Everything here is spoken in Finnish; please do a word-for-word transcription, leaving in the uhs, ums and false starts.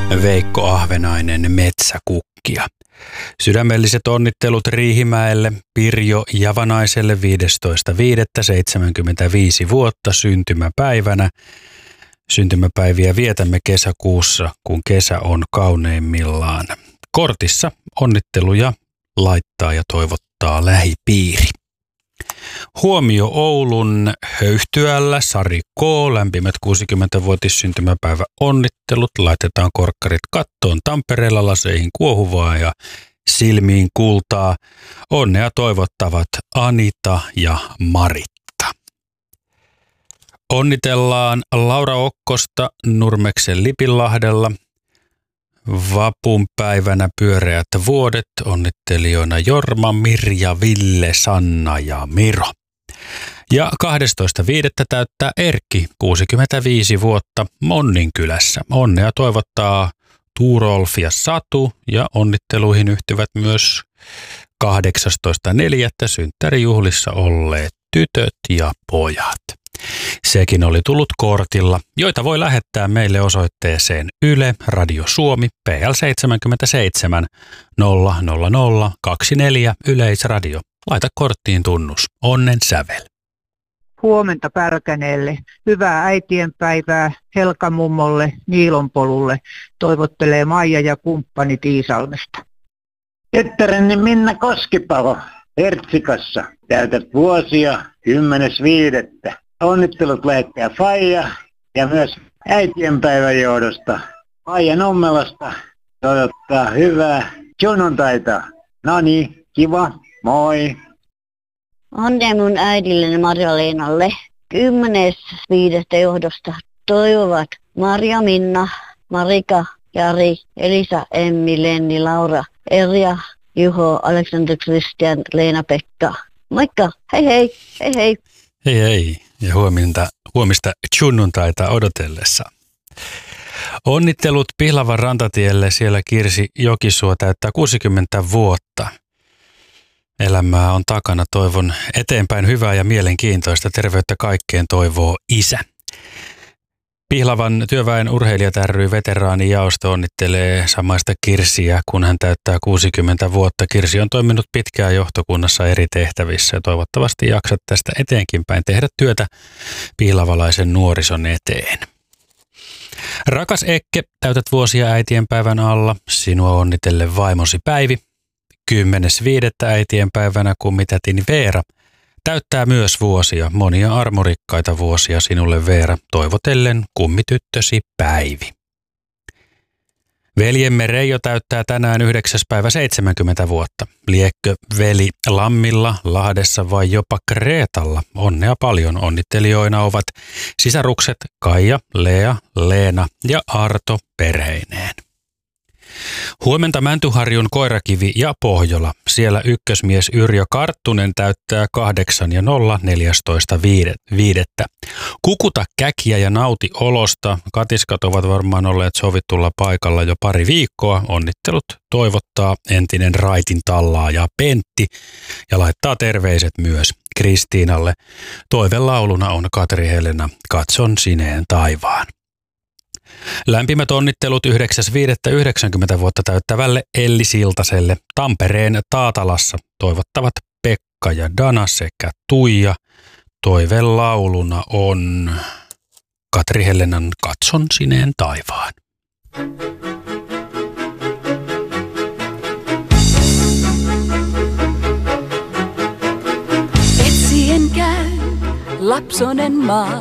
Veikko Ahvenainen Metsäkukkia. Sydämelliset onnittelut Riihimäelle Pirjo Javanaiselle viidestoista viidettä seitsemänkymmentäviisi vuotta syntymäpäivänä. Syntymäpäiviä vietämme kesäkuussa, kun kesä on kauneimmillaan. Kortissa onnitteluja laittaa ja toivottaa lähipiiri. Huomio Oulun Höyhtyällä Sari K. Lämpimät kuusikymmentävuotissyntymäpäivä onnittelut. Laitetaan korkkarit kattoon Tampereella, laseihin kuohuvaa ja silmiin kultaa. Onnea toivottavat Anita ja Maritta. Onnitellaan Laura Okkosta Nurmeksen Lipinlahdella. Vapunpäivänä pyöreät vuodet, onnittelijoina Jorma, Mirja, Ville, Sanna ja Miro. Ja kahdestoista viidettä täyttää Erkki, kuusikymmentäviisi vuotta, Monninkylässä. Onnea toivottaa Tuurolf ja Satu ja onnitteluihin yhtyvät myös kahdeksastoista neljättä synttärijuhlissa olleet tytöt ja pojat. Sekin oli tullut kortilla, joita voi lähettää meille osoitteeseen Yle Radio Suomi P L seitsemänkymmentäseitsemän nolla nolla nolla kaksikymmentäneljä Yleisradio. Laita korttiin tunnus. Onnen sävel. Huomenta Pärkäneelle. Hyvää äitienpäivää Helka-mummolle Niilonpolulle. Toivottelee Maija ja kumppani Iisalmesta. Tyttäreni Minna Koskipalo Hertsikassa. Täytät vuosia kymmenes viidettä. Onnittelut lähettää Faija ja myös äitienpäivän johdosta. Faija Nummelasta toivottaa hyvää sunnuntaita. Noni, kiva, moi. Onnea mun äidilleni Marja-Leenalle. Kymmenes viidettä johdosta toivovat Marja, Minna, Marika, Jari, Elisa, Emmi, Lenni, Laura, Erja, Juho, Aleksander, Kristian, Leena-Pekka. Moikka, hei hei, hei hei. Hei hei ja huomista, huomista sunnuntaita odotellessa. Onnittelut Pihlavan rantatielle, siellä Kirsi Jokisuo täyttää kuusikymmentä vuotta. Elämää on takana, toivon eteenpäin hyvää ja mielenkiintoista. Terveyttä kaikkeen toivoo isä. Pihlavan työväen urheilijat ry veteraanijaosto onnittelee samaista Kirsiä, kun hän täyttää kuusikymmentä vuotta. Kirsi on toiminut pitkään johtokunnassa eri tehtävissä ja toivottavasti jaksat tästä eteenkin päin tehdä työtä pihlavalaisen nuorison eteen. Rakas Ekke, täytät vuosia äitienpäivän alla. Sinua onnitelle vaimosi Päivi. Kymmenes viidettä äitienpäivänä kummitätini Veera täyttää myös vuosia, monia armorikkaita vuosia sinulle Veera, toivotellen kummityttösi Päivi. Veljemme Reijo täyttää tänään yhdeksäs päivä seitsemänkymmentä vuotta. Liekkö veli Lammilla, Lahdessa vai jopa Kreetalla? Onnea paljon, onnittelijoina ovat sisarukset Kaija, Lea, Leena ja Arto perheineen. Huomenta Mäntyharjun Koirakivi ja Pohjola. Siellä ykkösmies Yrjö Karttunen täyttää kahdeksan ja nolla neljästoista viidettä. Kukuta käkiä ja nauti olosta. Katiskat ovat varmaan olleet sovittulla paikalla jo pari viikkoa. Onnittelut toivottaa entinen raitin tallaaja Pentti ja laittaa terveiset myös Kristiinalle. Toivelauluna on Katri Helena Katson sineen taivaan. Lämpimät onnittelut yhdeksäs viidettä yhdeksänkymmentä vuotta täyttävälle Elli Siltaselle Tampereen Taatalassa. Toivottavat Pekka ja Dana sekä Tuija. Toivelauluna on Katri Helenan Katson sineen taivaan. Etsien käy lapsonen maa.